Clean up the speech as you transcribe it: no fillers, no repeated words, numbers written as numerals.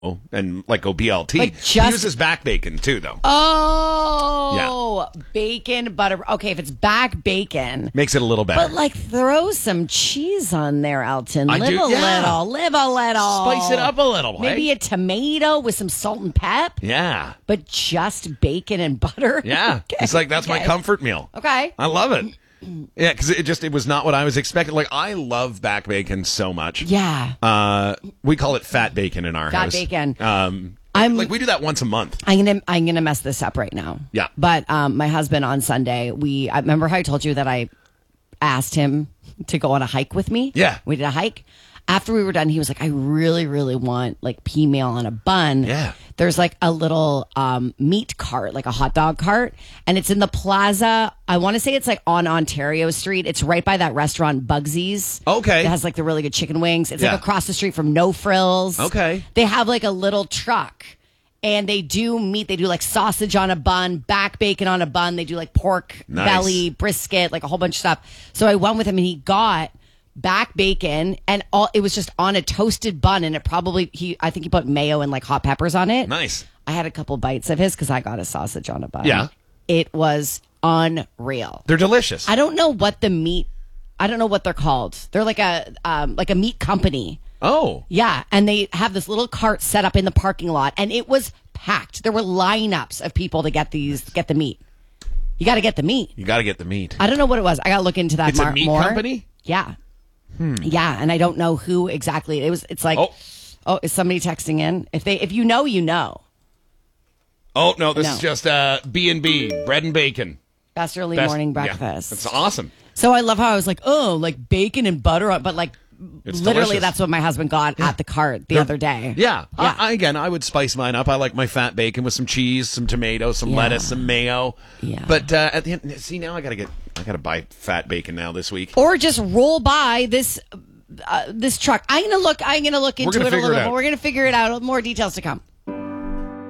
and like go BLT. Like He uses back bacon too, though. Oh, bacon, butter. Okay, if it's back bacon. Makes it a little better. But like throw some cheese on there, Elton. Live a little. Spice it up a little. Maybe a tomato with some salt and pep. Yeah. But just bacon and butter. Yeah. Okay. It's like, that's my comfort meal. Okay. I love it. Yeah, because it was not what I was expecting. Like, I love back bacon so much. Yeah. We call it fat bacon in our house. Fat bacon. We do that once a month. I'm gonna mess this up right now. Yeah. But my husband on Sunday, I remember how I told you that I asked him to go on a hike with me. Yeah. We did a hike. After we were done, he was like, I really, really want like pea meal on a bun. Yeah. There's like a little meat cart, like a hot dog cart. And it's in the plaza. I want to say it's like on Ontario Street. It's right by that restaurant Bugsy's. Okay. It has like the really good chicken wings. It's Yeah. like across the street from No Frills. Okay. They have like a little truck. And they do meat. They do like sausage on a bun, back bacon on a bun. They do like pork belly, brisket, like a whole bunch of stuff. So I went with him and he got back bacon and it was just on a toasted bun, and I think he put mayo and like hot peppers on it. Nice. I had a couple bites of his because I got a sausage on a bun. Yeah. It was unreal. They're delicious. I don't know what they're called. They're like a meat company. Oh. Yeah, and they have this little cart set up in the parking lot, and it was packed. There were lineups of people to get the meat. You got to get the meat. You got to get the meat. I don't know what it was. I got to look into that It's a meat more. company? Yeah. Yeah, and I don't know who exactly. It's like, oh, is somebody texting in? If you know, you know. Oh, no, this is just B&B, bread and bacon. Best early morning breakfast. Yeah, that's awesome. So I love how I was like, oh, like bacon and butter, but like It's literally delicious. that's what my husband got at the cart the other day. Yeah. I would spice mine up. I like my fat bacon with some cheese, some tomatoes, some lettuce, some mayo. Yeah. But at the end, see, now I gotta buy fat bacon now this week. Or just roll by this truck. I'm gonna look into it a little bit. We're gonna figure it out. More details to come.